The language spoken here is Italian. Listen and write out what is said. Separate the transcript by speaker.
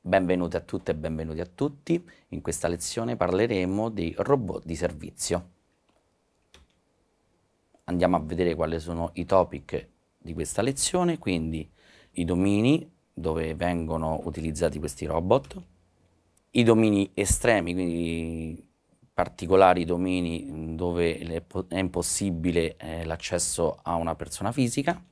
Speaker 1: Benvenuti a tutte e benvenuti a tutti. In questa lezione parleremo dei robot di servizio. Andiamo a vedere quali sono i topic di questa lezione, quindi i domini dove vengono utilizzati questi robot, i domini estremi, quindi particolari domini dove è impossibile l'accesso a una persona fisica,